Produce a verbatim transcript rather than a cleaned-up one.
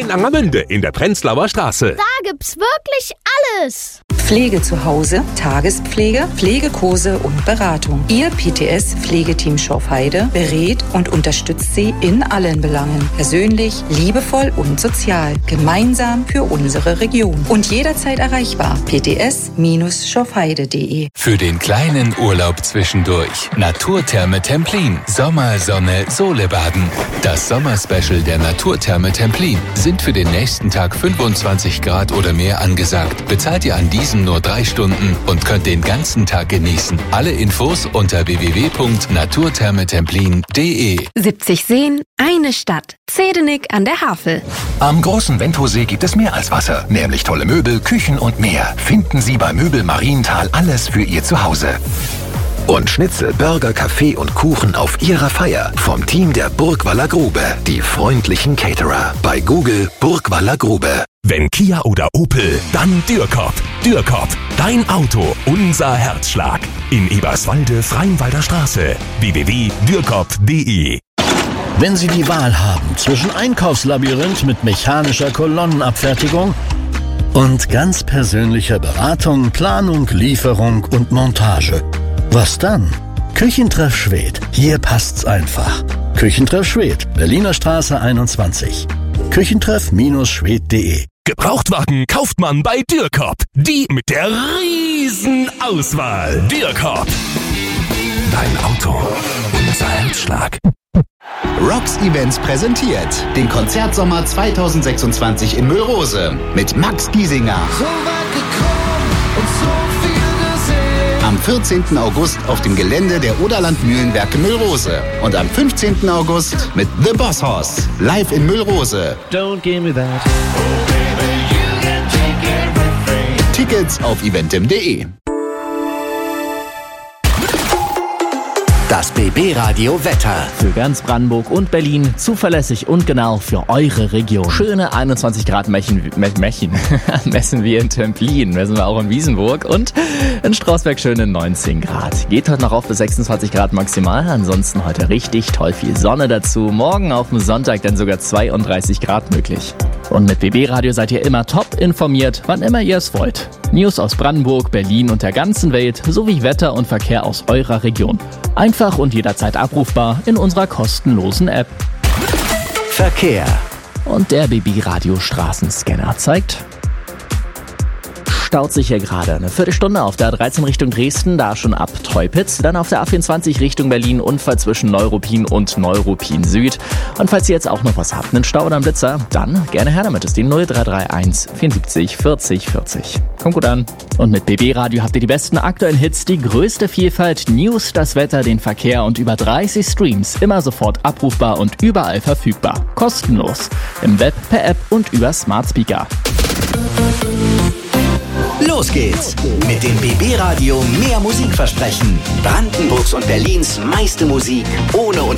in Angermünde in der Prenzlauer Straße. Da gibt's wirklich alles. Pflege zu Hause, Tagespflege, Pflegekurse und Beratung. Ihr P T S-Pflegeteam Schorfheide berät und unterstützt Sie in allen Belangen. Persönlich, liebevoll und sozial. Gemeinsam für unsere Region. Und jederzeit erreichbar. p t s schorfheide punkt de. Für den kleinen Urlaub zwischendurch. Naturtherme Templin. Sommer, Sonne, Sole baden. Das Sommerspecial der Naturtherme Templin. Sind für den nächsten Tag fünfundzwanzig Grad oder mehr angesagt. Bezahlt ihr an diesem nur drei Stunden und könnt den ganzen Tag genießen. Alle Infos unter w w w punkt naturthermetemplin punkt de. siebzig Seen, eine Stadt. Zedenik an der Havel. Am großen Wendhosee gibt es mehr als Wasser, nämlich tolle Möbel, Küchen und mehr. Finden Sie bei Möbel Marienthal alles für Ihr Zuhause. Und Schnitzel, Burger, Kaffee und Kuchen auf Ihrer Feier vom Team der Burgwaller Grube. Die freundlichen Caterer. Bei Google Burgwaller Grube. Wenn Kia oder Opel, dann Dürkop. Dürkop, dein Auto, unser Herzschlag. In Eberswalde, Freienwalder Straße. w w w punkt dürkop punkt de. Wenn Sie die Wahl haben zwischen Einkaufslabyrinth mit mechanischer Kolonnenabfertigung und ganz persönlicher Beratung, Planung, Lieferung und Montage, was dann? Küchentreff Schwedt. Hier passt's einfach. Küchentreff Schwedt, Berliner Straße einundzwanzig. Küchentreff Schwedt punkt de. Gebrauchtwagen kauft man bei Dürkop. Die mit der riesen Auswahl. Dürkop. Dein Auto, unser Herzschlag. Rocks Events präsentiert den Konzertsommer zweitausendsechsundzwanzig in Müllrose mit Max Giesinger. So weit gekommen und so viel gesehen. Am vierzehnten August auf dem Gelände der Oderland Mühlenwerke Müllrose. Und am fünfzehnten August mit The Boss Hoss. Live in Müllrose. Don't give me that. Oh baby, you can take everything. Tickets auf eventim punkt de. Das B B-Radio Wetter. Für ganz Brandenburg und Berlin zuverlässig und genau für eure Region. Schöne einundzwanzig Grad Mächen, Mächen. messen wir in Templin, messen wir auch in Wiesenburg und in Strausberg schöne neunzehn Grad. Geht heute noch auf bis sechsundzwanzig Grad maximal, ansonsten heute richtig toll viel Sonne dazu. Morgen auf dem Sonntag dann sogar zweiunddreißig Grad möglich. Und mit B B-Radio seid ihr immer top informiert, wann immer ihr es wollt. News aus Brandenburg, Berlin und der ganzen Welt sowie Wetter und Verkehr aus eurer Region. Einfach und jederzeit abrufbar in unserer kostenlosen App. Verkehr. Und der B B-Radio Straßenscanner zeigt... Staut sich hier gerade eine Viertelstunde auf der A dreizehn Richtung Dresden, da schon ab Teupitz. Dann auf der A vierundzwanzig Richtung Berlin, Unfall zwischen Neuruppin und Neuruppin Süd. Und falls ihr jetzt auch noch was habt, einen Stau oder einen Blitzer, dann gerne her damit. Das ist die null drei drei eins vierundsiebzig vierzig vierzig. Kommt gut an. Und mit B B-Radio habt ihr die besten aktuellen Hits, die größte Vielfalt, News, das Wetter, den Verkehr und über dreißig Streams. Immer sofort abrufbar und überall verfügbar. Kostenlos. Im Web, per App und über Smart Speaker. Los geht's mit dem B B-Radio mehr Musik versprechen. Brandenburgs und Berlins meiste Musik ohne